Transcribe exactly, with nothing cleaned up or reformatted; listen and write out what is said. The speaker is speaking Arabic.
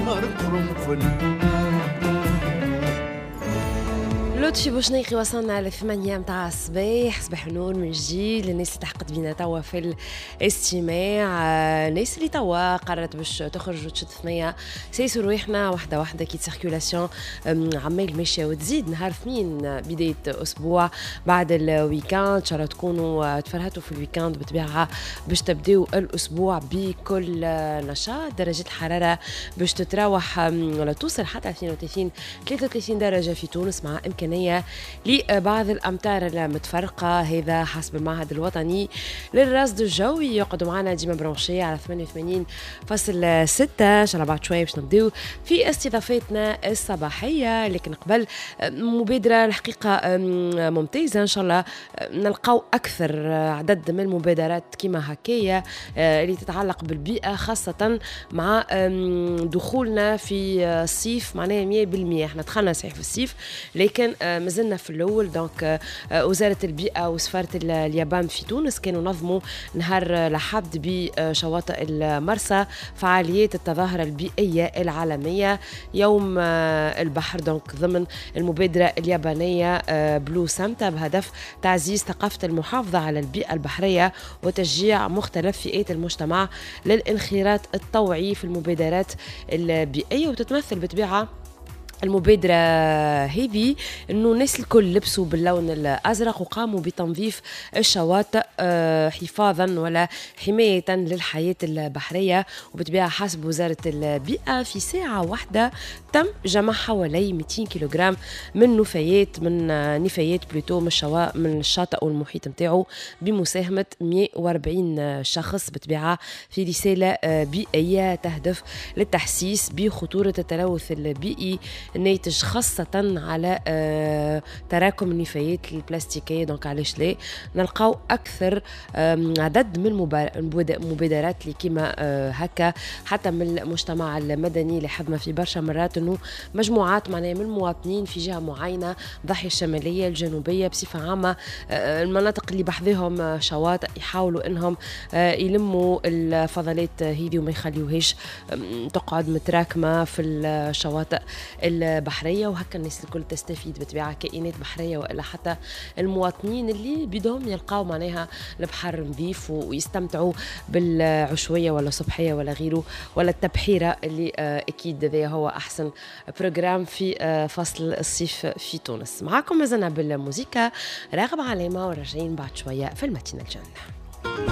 نهار قرنفل. لطفي بوشنيقي وصلنا لثمانية متاع الصباح. صباح نور من جديد للناس اللي تحقت بينا توا في الاستماع، الناس اللي توا قررت باش تخرج وتشد ثنية سيسوا رواحنا واحدة واحدة كي سيركيولاسيون عمال ماشية وتزيد. نهار اثنين بداية أسبوع بعد الويكاند، إن شاء الله تكونوا تفرهتوا في الويكاند بطبيعة باش تبداو الأسبوع بكل نشاط. درجة الحرارة باش تتراوح ولا توصل حتى اثنين وثلاثين ثلاثة وثلاثين درجة في تونس، مع إمكانية لبعض الأمطار المتفرقة. هذا حسب المعهد الوطني للرصد الجوي. يقعدوا معنا ديما برونشية على ثمانية وثمانين فاصلة ستة. إن شاء الله بعد شوية باش نبداو في استضافتنا الصباحية، لكن قبل مبادرة الحقيقة ممتازة إن شاء الله نلقاو أكثر عدد من المبادرات كما هكايا اللي تتعلق بالبيئة، خاصة مع دخولنا في الصيف. معناها مية بالمية احنا دخلنا صحيح في الصيف، لكن مازلنا في الأول. دونك وزارة البيئة وسفارة اليابان في تونس كانوا نظموا نهار لحد بشواطئ المرسى فعاليات التظاهرة البيئية العالمية يوم البحر، دونك ضمن المبادرة اليابانية بلو سامتا، بهدف تعزيز ثقافة المحافظة على البيئة البحرية وتشجيع مختلف فئات المجتمع للانخراط الطوعي في المبادرات البيئية. وتتمثل بطبيعة المبادرة هذه انه الناس الكل لبسوا باللون الازرق وقاموا بتنظيف الشواطئ حفاظا ولا حماية للحياة البحرية. وبطبيعة حسب وزارة البيئة في ساعة واحدة تم جمع حوالي مئتين كيلوغرام من نفايات من نفايات بلوتو من الشواطئ من الشاطئ والمحيط متاعه بمساهمة مئة وأربعين شخص. بطبيعة في رسالة بيئية تهدف للتحسيس بخطورة التلوث البيئي الناتج خاصة على آه تراكم النفايات البلاستيكية. دونك علاش لا نلقاو أكثر عدد من المبادرات اللي كما آه هكا حتى من المجتمع المدني اللي حضنا في برشا مرات إنه مجموعات معناها من المواطنين في جهة معينة، ضاحية الشمالية الجنوبية بصفة عامة، آه المناطق اللي بحذهم شواطئ يحاولوا إنهم آه يلموا الفضلات هذه وما يخليوهاش تقعد متراكمة في الشواطئ البحرية. وهكا الناس الكل تستفيد بطبيعة، كائنات بحرية وإلا حتى المواطنين اللي بدهم يلقاو معناها البحر نظيف ويستمتعوا بالعشوية ولا صبحية ولا غيره ولا التبحيرة اللي أكيد ذا هو أحسن بروجرام في فصل الصيف في تونس. معاكم مازلنا بالموسيقى راغب علامة، وراجعين بعد شوية في المتين الجنة.